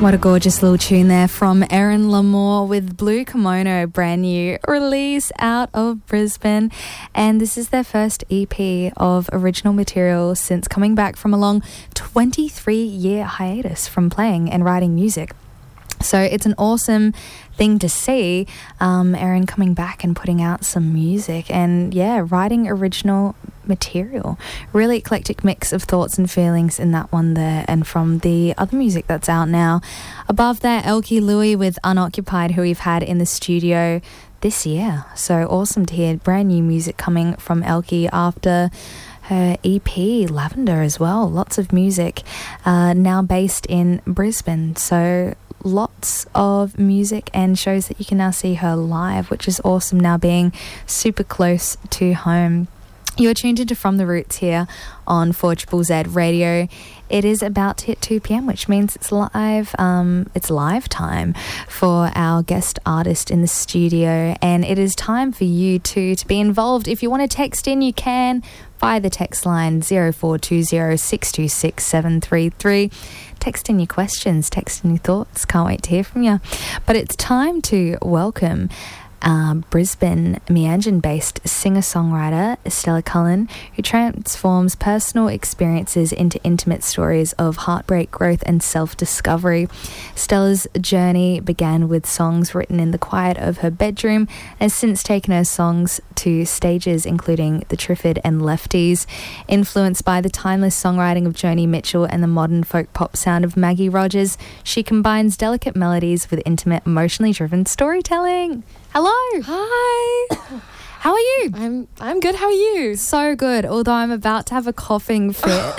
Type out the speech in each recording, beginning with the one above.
What a gorgeous little tune there from Erin Lamore with Blue Kimono, brand new release out of Brisbane. And this is their first EP of original material since coming back from a long 23-year hiatus from playing and writing music. So it's an awesome thing to see, Erin coming back and putting out some music and, writing original material. Really eclectic mix of thoughts and feelings in that one there, and from the other music that's out now. Above that, Elkie Louie with Unoccupied, who we've had in the studio this year. So awesome to hear brand new music coming from Elkie after her EP Lavender as well. Lots of music now based in Brisbane. So lots of music and shows that you can now see her live, which is awesome, now being super close to home. You're tuned into From the Roots here on 4ZZZ Radio. It is about to hit 2 p.m, which means it's live time for our guest artist in the studio, and it is time for you to be involved. If you want to text in, you can via the text line 0420 626 733. Text in your questions, text in your thoughts. Can't wait to hear from you. But it's time to welcome Brisbane Meanjin-based singer-songwriter Stella Cullen, who transforms personal experiences into intimate stories of heartbreak, growth and self-discovery. Stella's journey began with songs written in the quiet of her bedroom and has since taken her songs to stages including the Triffid and Lefties. Influenced by the timeless songwriting of Joni Mitchell and the modern folk pop sound of Maggie Rogers, she combines delicate melodies with intimate, emotionally driven storytelling. Hello. Hi. How are you? I'm good. How are you? So good, although I'm about to have a coughing fit.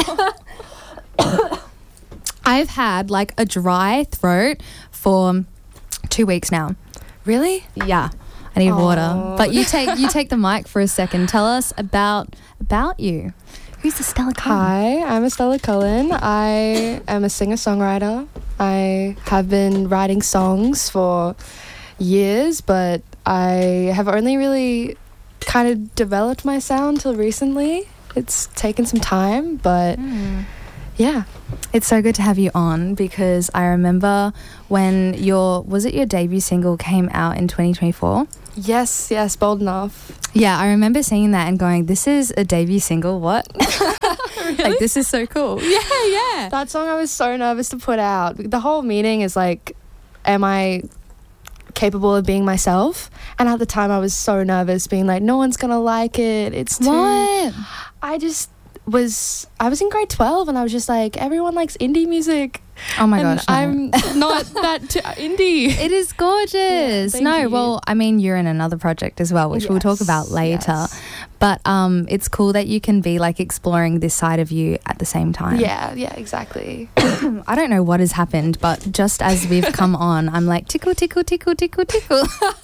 I've had like a dry throat for 2 weeks now. Really? Yeah. I need water. But you take the mic for a second. Tell us about you. Who's Stella Cullen? Hi, I'm Stella Cullen. I am a singer-songwriter. I have been writing songs for years, but I have only really kind of developed my sound till recently. It's taken some time, but yeah. It's so good to have you on, because I remember when your debut single came out in 2024? Yes, Bold Enough. Yeah, I remember seeing that and going, this is a debut single, what? Really? Like, this is so cool. Yeah. That song I was so nervous to put out. The whole meaning is like, am I capable of being myself? And at the time I was so nervous, being like, no one's gonna like it, it's too... What? I was in grade 12 and I was just like, everyone likes indie music. Oh my gosh, no. I'm not that indie. It is gorgeous. Yeah, well, I mean, you're in another project as well, which we'll talk about later. Yes. But it's cool that you can be like exploring this side of you at the same time. Yeah, exactly. I don't know what has happened, but just as we've come on, I'm like, tickle, tickle, tickle, tickle, tickle.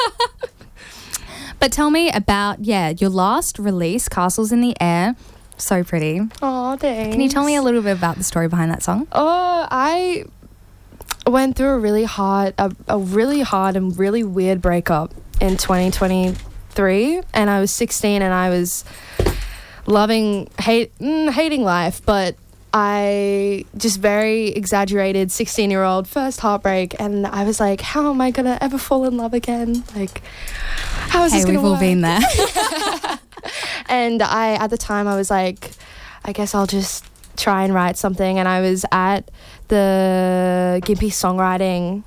But tell me about, your last release, Castles in the Air. So pretty. Oh, thanks. Can you tell me a little bit about the story behind that song? Oh, I went through a really hard and really weird breakup in 2023, and I was 16 and I was hating life, but I just very exaggerated 16-year-old first heartbreak, and I was like, how am I gonna ever fall in love again? Like, how is this gonna work? We've all been there. And at the time I was like, I guess I'll just try and write something. And I was at the Gympie songwriting,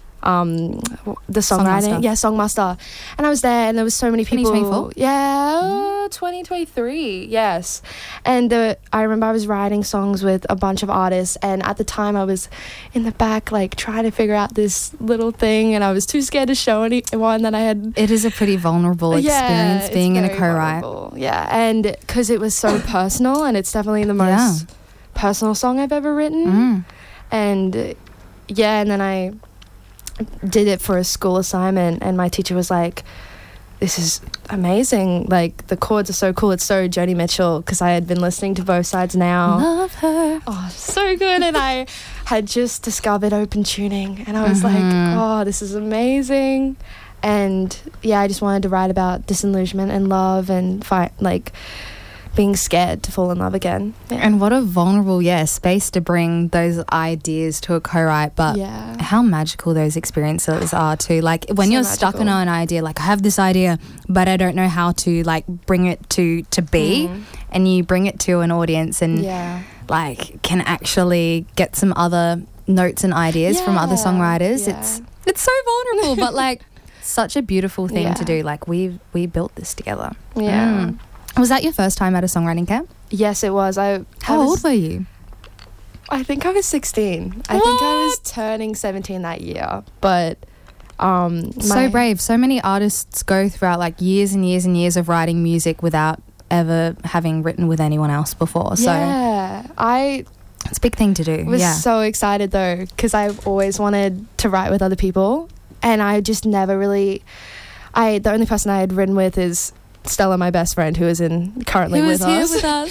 Songmaster. And I was there and there was so many people. 2024? Yeah, 2023, yes. And I remember I was writing songs with a bunch of artists, and at the time I was in the back like trying to figure out this little thing, and I was too scared to show anyone that I had. It is a pretty vulnerable experience being in a co-write. Yeah, and because it was so personal, and it's definitely the most personal song I've ever written. And and then I did it for a school assignment, and my teacher was like, this is amazing, like the chords are so cool, it's so Joni Mitchell, because I had been listening to Both Sides Now. Love her. Oh, so good. And I had just discovered open tuning, and I was like, oh, this is amazing. And I just wanted to write about disillusionment and love and being scared to fall in love again. Yeah. And what a vulnerable, space to bring those ideas to a co-write, but how magical those experiences are too. Like when you're stuck on an idea, like I have this idea, but I don't know how to like bring it to be, and you bring it to an audience and like can actually get some other notes and ideas from other songwriters. It's so vulnerable, but like such a beautiful thing to do. Like we built this together. Was that your first time at a songwriting camp? Yes, it was. How old were you? I think I was 16. I think I was turning 17 that year. But so brave. So many artists go throughout like years and years and years of writing music without ever having written with anyone else before. So it's a big thing to do. I was so excited though, because I've always wanted to write with other people, and I just never really. The only person I had written with is Stella, my best friend, who is currently with us. Here with us.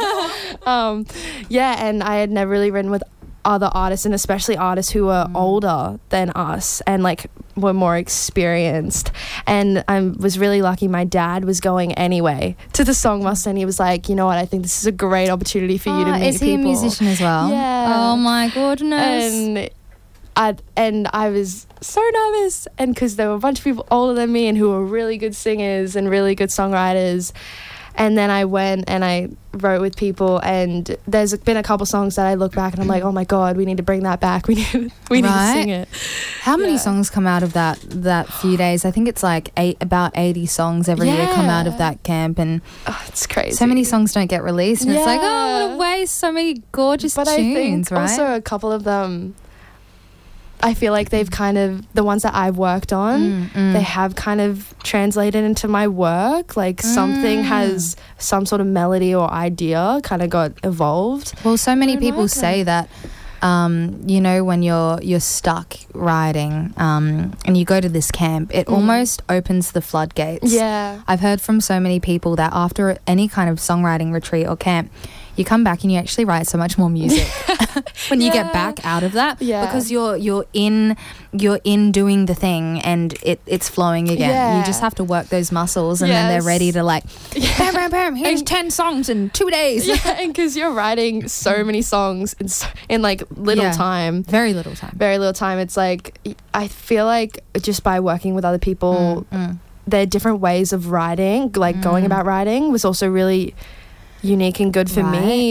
And I had never really written with other artists, and especially artists who were older than us and like were more experienced. And I was really lucky. My dad was going anyway to the Songmas, and he was like, you know what, I think this is a great opportunity for you to meet people. Is he a musician as well? Yeah. Oh my goodness. And I was so nervous, and because there were a bunch of people older than me and who were really good singers and really good songwriters. And then I went and I wrote with people, and there's been a couple songs that I look back and I'm like, oh my God, we need to bring that back. We need to sing it. How many songs come out of that few days? I think it's like about 80 songs every year come out of that camp, and it's crazy. So many songs don't get released, and it's like, oh, what a waste. So many gorgeous tunes, I think right? Also a couple of them, I feel like they've kind of, the ones that I've worked on, they have kind of translated into my work. Like something has some sort of melody or idea kind of got evolved. Well, so many people say that, you know, when you're stuck writing and you go to this camp, it almost opens the floodgates. Yeah. I've heard from so many people that after any kind of songwriting retreat or camp, you come back and you actually write so much more music when you get back out of that, because you're in doing the thing and it's flowing again. You just have to work those muscles, and then they're ready to like bam bam bam, here's 10 songs in 2 days. And because you're writing so many songs in like little time, very little time. It's like I feel like just by working with other people, there are different ways of writing, like going about writing was also really unique and good for me.